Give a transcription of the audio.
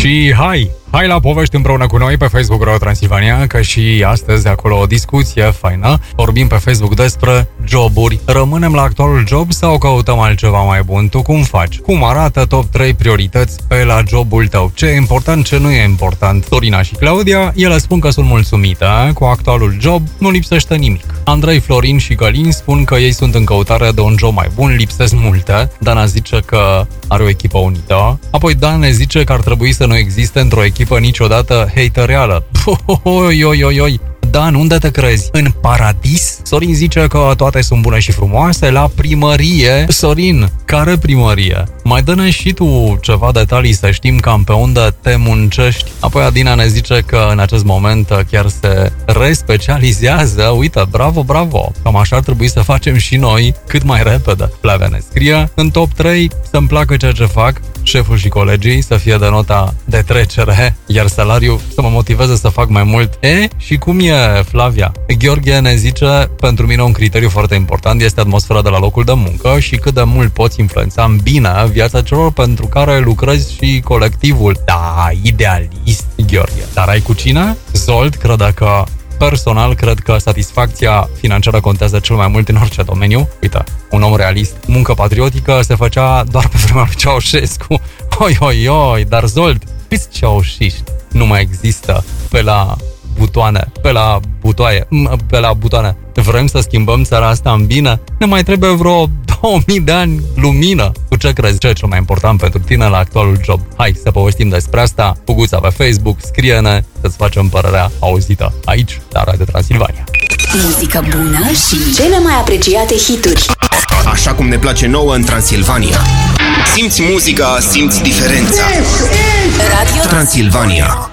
Și hai la povești împreună cu noi pe Facebook Radio Transilvania, că și astăzi acolo o discuție faină. Vorbim pe Facebook despre joburi. Rămânem la actualul job sau căutăm altceva mai bun? Tu cum faci? Cum arată top 3 priorități pe la jobul tău? Ce e important, ce nu e important? Dorina și Claudia, ele spun că sunt mulțumite cu actualul job, nu lipsește nimic. Andrei, Florin și Călin spun că ei sunt în căutare de un job mai bun, lipsesc multe. Dana zice că are o echipă unită. Apoi Dan ne zice că ar trebui să nu existe într-o echipă niciodată hatereală. Oi. Dan, unde te crezi? În paradis? Sorin zice că toate sunt bune și frumoase la primărie. Sorin, care primărie? Mai dă-ne și tu ceva detalii să știm cam pe unde te muncești. Apoi Adina ne zice că în acest moment chiar se respecializează. Uite, bravo! Cam așa ar trebui să facem și noi cât mai repede. Flavia ne scrie: în top 3 să-mi placă ceea ce fac, șeful și colegii să fie de nota de trecere, iar salariul să mă motiveze să fac mai mult. Și cum e, Flavia? Gheorghe ne zice: pentru mine un criteriu foarte important este atmosfera de la locul de muncă și cât de mult poți influența în bine viața celor pentru care lucrezi și colectivul. Da, idealist, Gheorghe. Dar ai cu cine? Zold crede că personal, cred că satisfacția financiară contează cel mai mult în orice domeniu. Uite, un om realist. Muncă patriotică se făcea doar pe vremea lui Ceaușescu. Oi, dar Zold, câți ceaușiști nu mai există pe la butoane. Vrem să schimbăm țara asta în bine? Ne mai trebuie vreo 2000 de ani lumină. Tu ce crezi? Ce e cel mai important pentru tine la actualul job? Hai să povestim despre asta. Puguța pe Facebook, scrie-ne să-ți facem părerea auzită aici, la Radio Transilvania. Muzică bună și cele mai apreciate hituri. Așa cum ne place nouă în Transilvania. Simți muzica, simți diferența. Radio Transilvania.